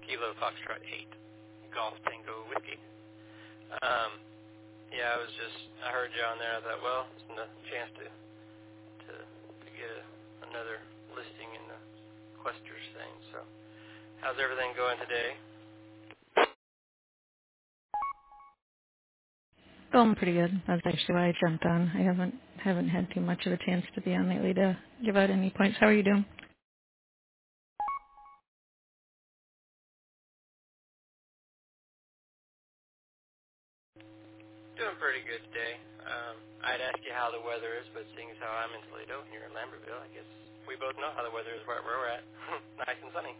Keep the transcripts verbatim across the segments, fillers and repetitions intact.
Kilo Foxtrot eight, Golf Tango Whiskey. Um, yeah, I was just, I heard you on there. I thought, well, it's a chance to to, to get a, another listing in the Questers thing. So, how's everything going today? Going pretty good. That's actually why I jumped on. I haven't haven't had too much of a chance to be on lately to give out any points. How are you doing? Doing pretty good today. Um, I'd ask you how the weather is, but seeing as how I'm in Toledo and you're in Lambertville, I guess we both know how the weather is where, where we're at. Nice and sunny.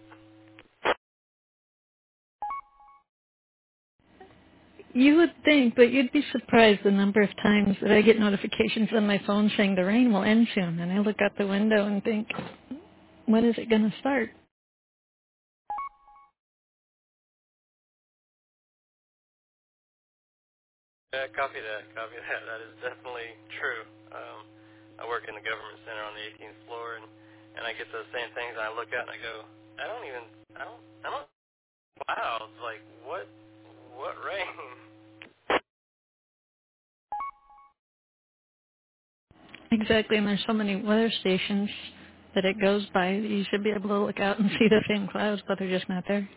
You would think, but you'd be surprised the number of times that I get notifications on my phone saying the rain will end soon, and I look out the window and think, when is it going to start? Uh, copy that, copy that. That is definitely true. Um, I work in the government center on the eighteenth floor, and, and I get those same things, and I look out and I go, I don't even, I don't, I don't, clouds, like, what, what rain? Exactly, and there's so many weather stations that it goes by that you should be able to look out and see the same clouds, but they're just not there.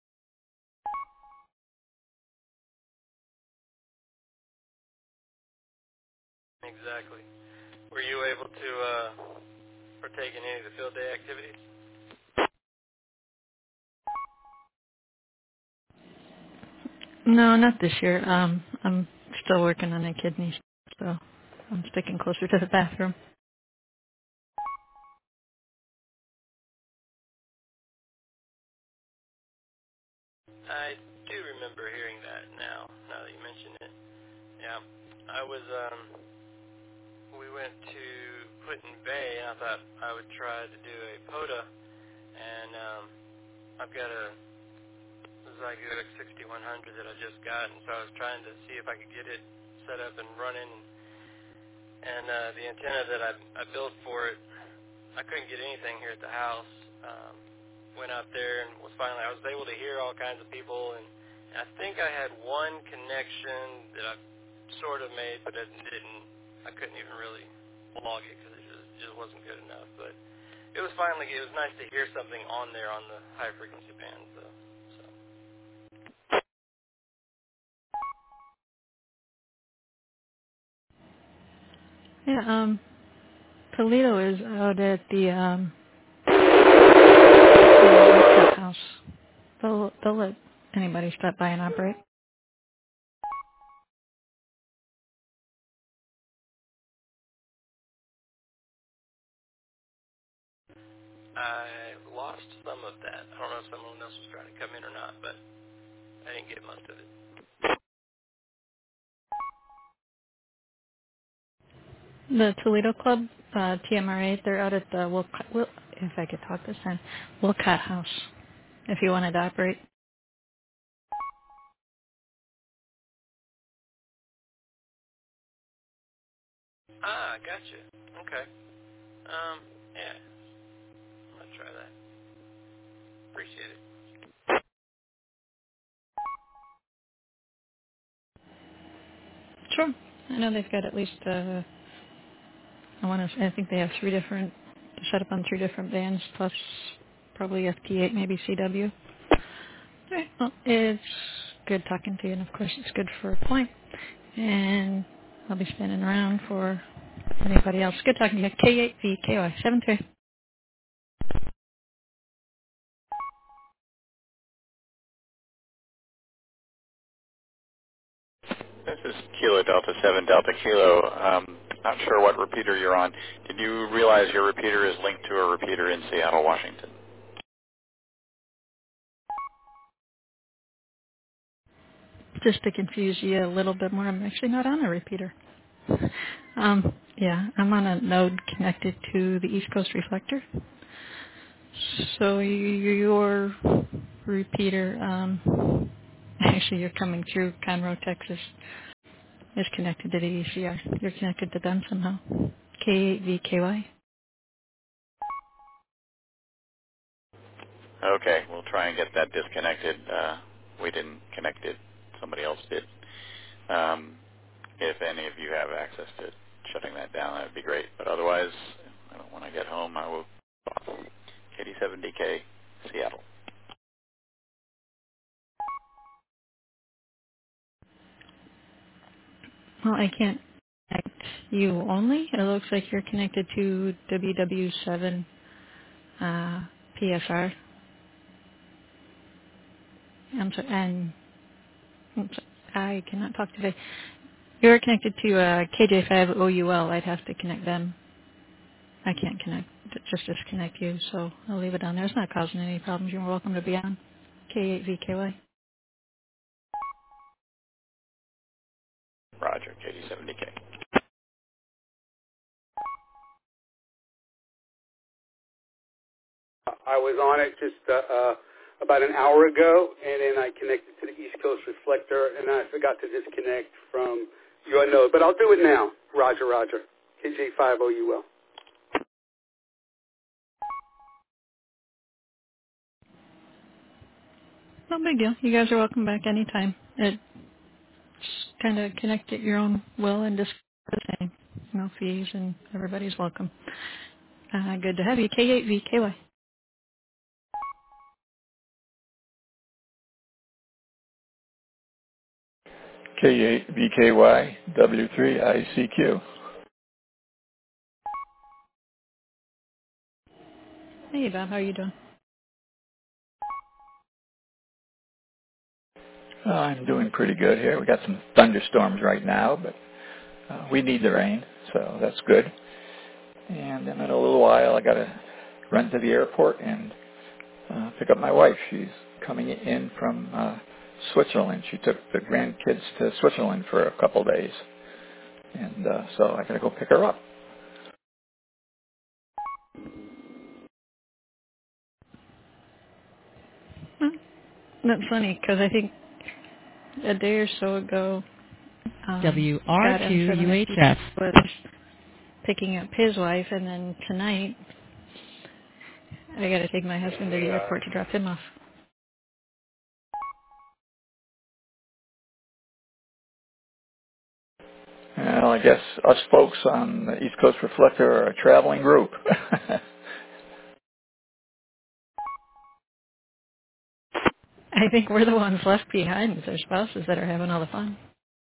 Exactly. Were you able to uh, partake in any of the field day activities? No, not this year. Um, I'm still working on my kidneys, so I'm sticking closer to the bathroom. I do remember hearing that now, now that you mention it. Yeah. I was, um, we went to Putin Bay, and I thought I would try to do a POTA, and um, I've got a Zygo X sixty-one hundred that I just got, and so I was trying to see if I could get it set up and running, and uh, the antenna that I, I built for it, I couldn't get anything here at the house. Um, went out there and was finally, I was able to hear all kinds of people, and I think I had one connection that I sort of made, but it didn't, I couldn't even really log it because it just, just wasn't good enough. But it was finally, it was nice to hear something on there on the high frequency bands, though. So, Yeah, um, Toledo is out at the um house. They'll they'll let anybody stop by and operate. I lost some of that. I don't know if someone else was trying to come in or not, but I didn't get most of it. The Toledo Club, uh, T M R A, they're out at the Wilcott, Wil, if I could talk this time, Wilcott House. If you wanted to operate, Ah, gotcha. Okay. Um, yeah, I'm gonna try that. Appreciate it. sure. I know they've got at least uh, I want to. I think they have three different set up on three different bands plus probably F T eight, maybe C W. All right. Well, it's good talking to you, and of course it's good for a point. And I'll be standing around for anybody else. Good talking to you. K eight V K Y seven three. This is Kilo Delta seven Delta Kilo. Um, not sure what repeater you're on. Did you realize your repeater is linked to a repeater in Seattle, Washington? Just to confuse you a little bit more, I'm actually not on a repeater. Um, yeah, I'm on a node connected to the East Coast reflector. So y- your repeater, um, actually you're coming through Conroe, Texas, is connected to the E C R. You're connected to them somehow. K eight V K Y. Okay, we'll try and get that disconnected. Uh, we didn't connect it. Somebody else did. Um, if any of you have access to shutting that down, that would be great. But otherwise, when I get home, I will K D seven D K, Seattle. Well, I can't connect you only. It looks like you're connected to W W seven uh, P S R. I'm sorry, and I'm sorry, I cannot talk today. You're connected to uh, K J five O U L. I'd have to connect them. I can't connect, just disconnect you, so I'll leave it on there. It's not causing any problems. You're welcome to be on K eight V K Y. Roger, K D seven D K. I was on it just uh, uh, about an hour ago, and then I connected to the East Coast Reflector, and I forgot to disconnect from your node. But I'll do it now. Roger, Roger. K J five O U L. No big deal. You guys are welcome back anytime. It kind of connect at your own will and just the same. No fees, and everybody's welcome. Uh, good to have you. K eight V K Y. K eight V K Y, W three I C Q. Hey, Bob. How are you doing? Uh, I'm doing pretty good here. We got some thunderstorms right now, but uh, we need the rain, so that's good. And then in a little while, I got to run to the airport and uh, pick up my wife. She's coming in from uh, Switzerland. She took the grandkids to Switzerland for a couple days, and uh, so I got to go pick her up. Well, that's funny because I think a day or so ago, um, W R two U H F was picking up his wife, and then tonight I got to take my husband to the airport to drop him off. Well, I guess us folks on the East Coast Reflector are a traveling group. I think we're the ones left behind with their spouses that are having all the fun.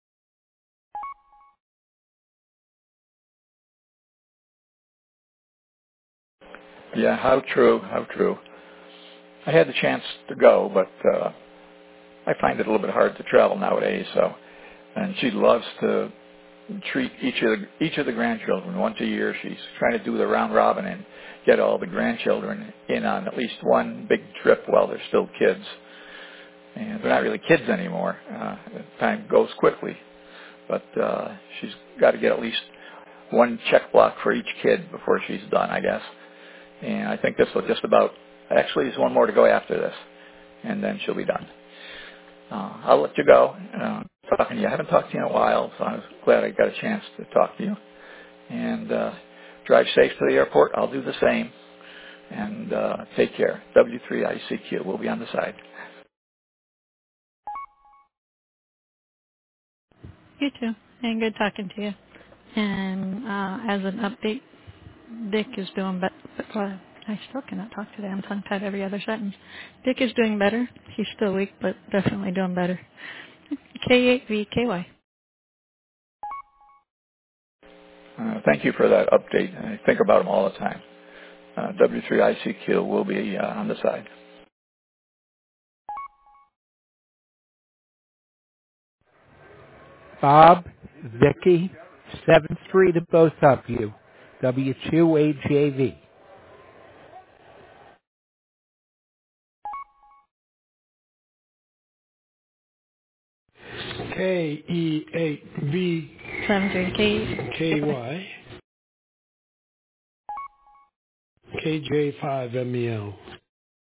Yeah, how true, how true. I had the chance to go, but uh, I find it a little bit hard to travel nowadays. So, and she loves to treat each of the, each of the grandchildren once a year. She's trying to do the round robin and get all the grandchildren in on at least one big trip while they're still kids. And they're not really kids anymore. Uh, time goes quickly, but uh, she's got to get at least one check block for each kid before she's done, I guess. And I think this will just about, actually there's one more to go after this, and then she'll be done. Uh, I'll let you go. Uh, talking to you. I haven't talked to you in a while, so I was glad I got a chance to talk to you. And uh, drive safe to the airport. I'll do the same. And uh, take care. W three I C Q. We'll be on the side. You too. And good talking to you. And uh, as an update, Dick is doing better. Uh, I still cannot talk today. I'm tongue-tied every other sentence. Dick is doing better. He's still weak, but definitely doing better. K eight V K Y. Uh, thank you for that update. I think about them all the time. Uh, W three I C Q will be uh, on the side. Bob, Vicky, seventh Street to both of you. W two A J V. K E eight V seven three K K Y K J five M E L.